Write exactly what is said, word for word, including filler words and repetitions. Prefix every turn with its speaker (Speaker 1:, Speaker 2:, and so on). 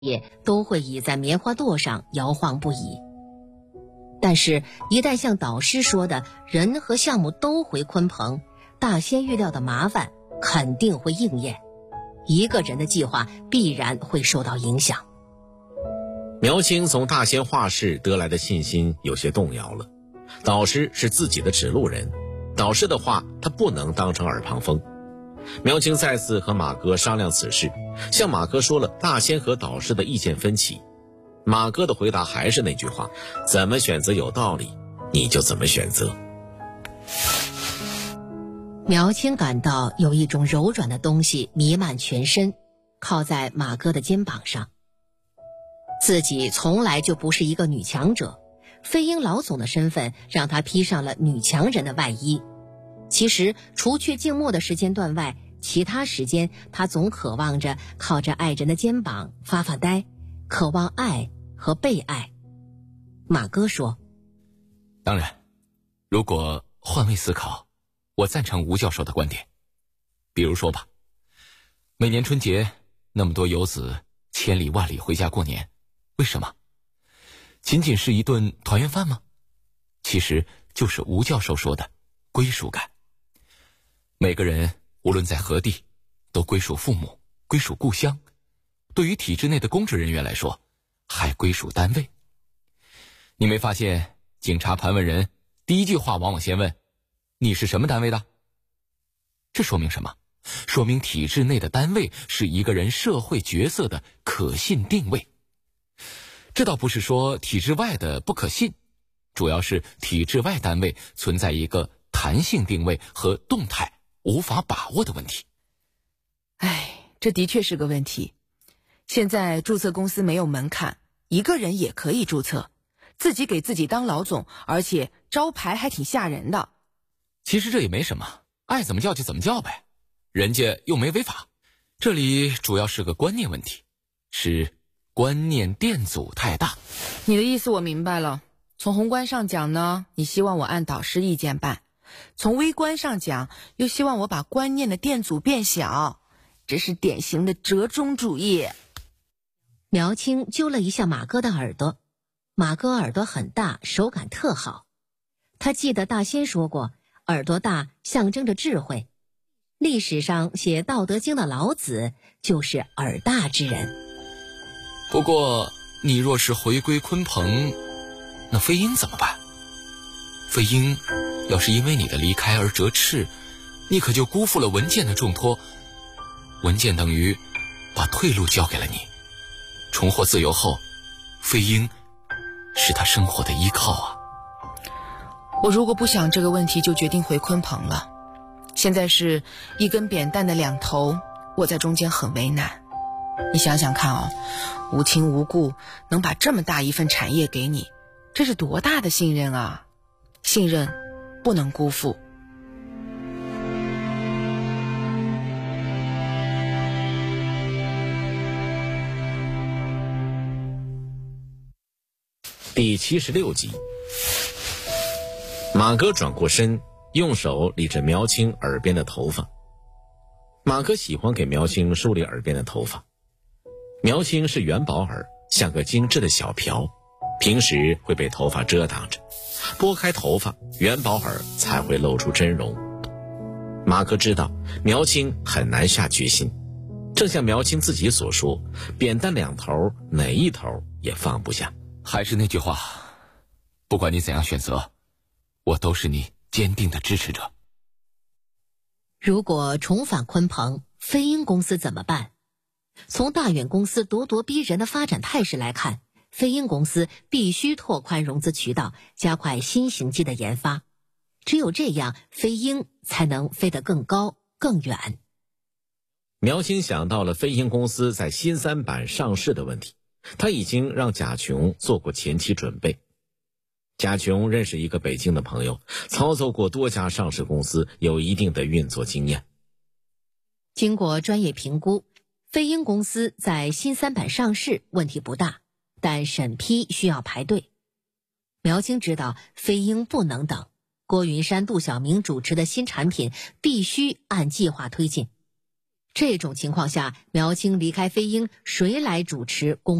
Speaker 1: 也都会倚在棉花垛上摇晃不已。但是，一旦像导师说的，人和项目都回鲲鹏，大仙预料的麻烦肯定会应验，一个人的计划必然会受到影响。
Speaker 2: 苗青从大仙画室得来的信心有些动摇了。导师是自己的指路人，导师的话他不能当成耳旁风。苗青再次和马哥商量此事，向马哥说了大仙和导师的意见分歧。马哥的回答还是那句话，怎么选择有道理，你就怎么选择。
Speaker 1: 苗青感到有一种柔软的东西弥漫全身，靠在马哥的肩膀上。自己从来就不是一个女强者，飞鹰老总的身份让他披上了女强人的外衣。其实除去静默的时间段外，其他时间他总渴望着靠着爱人的肩膀发发呆，渴望爱和被爱。马哥说，
Speaker 3: 当然，如果换位思考，我赞成吴教授的观点。比如说吧，每年春节那么多游子千里万里回家过年，为什么？仅仅是一顿团圆饭吗？其实就是吴教授说的归属感。每个人无论在何地，都归属父母，归属故乡。对于体制内的公职人员来说，还归属单位。你没发现警察盘问人第一句话往往先问你是什么单位的？这说明什么？说明体制内的单位是一个人社会角色的可信定位。这倒不是说体制外的不可信，主要是体制外单位存在一个弹性定位和动态无法把握的问题。
Speaker 4: 哎，这的确是个问题。现在注册公司没有门槛，一个人也可以注册，自己给自己当老总，而且招牌还挺吓人的。
Speaker 3: 其实这也没什么，爱怎么叫就怎么叫呗，人家又没违法。这里主要是个观念问题，是观念电阻太大。
Speaker 4: 你的意思我明白了，从宏观上讲呢，你希望我按导师意见办，从微观上讲又希望我把观念的电阻变小，这是典型的折中主义。
Speaker 1: 苗青揪了一下马哥的耳朵，马哥耳朵很大，手感特好。他记得大仙说过，耳朵大象征着智慧，历史上写《道德经》的老子就是耳大之人。
Speaker 3: 不过你若是回归鲲鹏，那飞鹰怎么办？飞鹰要是因为你的离开而折翅，你可就辜负了文件的重托。文件等于把退路交给了你，重获自由后，飞鹰是他生活的依靠啊。
Speaker 4: 我如果不想这个问题，就决定回鲲鹏了。现在是一根扁担的两头，我在中间很为难。你想想看哦，无亲无故能把这么大一份产业给你，这是多大的信任啊！信任不能辜负。
Speaker 2: 第七十六集，马哥转过身，用手理着苗青耳边的头发。马哥喜欢给苗青梳理耳边的头发。苗青是元宝耳，像个精致的小瓢，平时会被头发遮挡着，拨开头发，元宝耳才会露出真容。马哥知道苗青很难下决心，正像苗青自己所说，扁担两头，哪一头也放不下。
Speaker 3: 还是那句话，不管你怎样选择，我都是你坚定的支持者。
Speaker 1: 如果重返鲲鹏，飞鹰公司怎么办？从大远公司咄咄逼人的发展态势来看，飞鹰公司必须拓宽融资渠道，加快新型机的研发。只有这样，飞鹰才能飞得更高更远。
Speaker 2: 苗青想到了飞鹰公司在新三板上市的问题，他已经让贾琼做过前期准备。贾琼认识一个北京的朋友，操作过多家上市公司，有一定的运作经验。
Speaker 1: 经过专业评估，飞鹰公司在新三板上市问题不大，但审批需要排队。苗青知道飞鹰不能等，郭云山、杜晓明主持的新产品必须按计划推进。 这种情况下，苗青离开飞鹰，谁来主持公